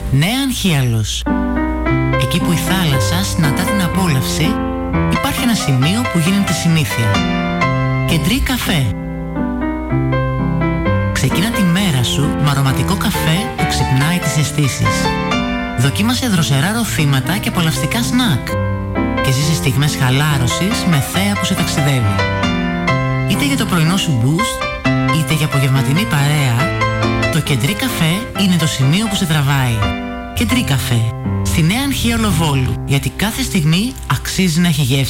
Νέα Ανχίαλος. Εκεί που η θάλασσα συναντά την απόλαυση, υπάρχει ένα σημείο που γίνεται συνήθεια. Κεντρί καφέ. Ξεκίνα τη μέρα σου με αρωματικό καφέ που ξυπνάει τις αισθήσεις. Δοκίμασε δροσερά ροθήματα και απολαυστικά σνακ. Και ζήσε στιγμές χαλάρωσης με θέα που σε ταξιδεύει. Είτε για το πρωινό σου boost, είτε για απογευματινή παρέα, το Κεντρί καφέ είναι το σημείο που σε τραβάει. Κεντρί καφέ. Στη Νέα Ανχίαλο Βόλου, γιατί κάθε στιγμή αξίζει να έχει γεύση.